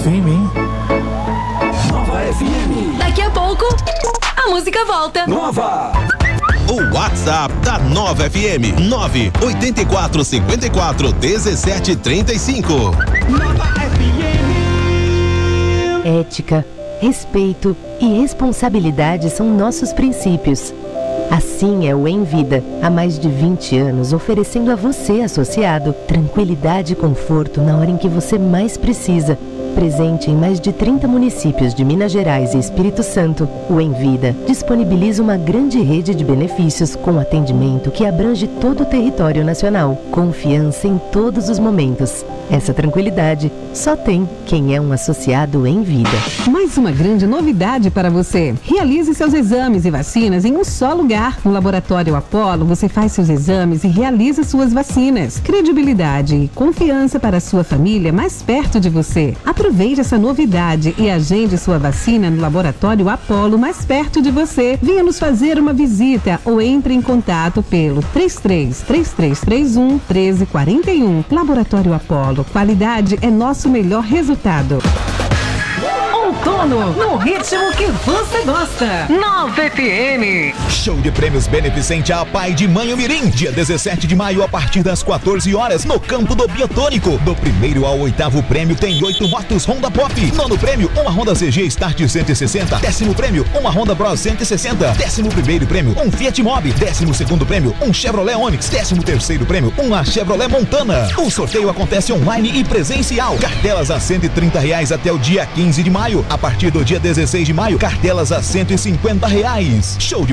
FM, hein? Nova FM. Daqui a pouco, a música volta. Nova. O WhatsApp da Nova FM 984541735. Nova FM. Ética, respeito e responsabilidade são nossos princípios. Assim é o Em Vida, há mais de 20 anos oferecendo a você, associado, tranquilidade e conforto na hora em que você mais precisa. Presente em mais de 30 municípios de Minas Gerais e Espírito Santo, o Em Vida disponibiliza uma grande rede de benefícios com atendimento que abrange todo o território nacional. Confiança em todos os momentos. Essa tranquilidade só tem quem é um associado Em Vida. Mais uma grande novidade para você. Realize seus exames e vacinas em um só lugar. No Laboratório Apollo, você faz seus exames e realiza suas vacinas. Credibilidade e confiança para a sua família mais perto de você. Aproveite essa novidade e agende sua vacina no Laboratório Apollo mais perto de você. Venha nos fazer uma visita ou entre em contato pelo 33-3331 1341. Laboratório Apollo. Qualidade é nosso melhor resultado. Outono, no ritmo que você gosta. Nova FM. Show de prêmios beneficente à Pai de Mãe Mirim. Dia 17 de maio, a partir das 14 horas, no campo do Biotônico. Do primeiro ao 8º prêmio, tem 8 motos Honda Pop. Nono prêmio, uma Honda CG Start 160. 10º prêmio, uma Honda Bros 160. 11º prêmio, um Fiat Mobi. 12º prêmio, um Chevrolet Onix. 13º prêmio, uma Chevrolet Montana. O sorteio acontece online e presencial. Cartelas a R$130 até o dia 15 de maio. A partir do dia 16 de maio, cartelas a R$150. Show de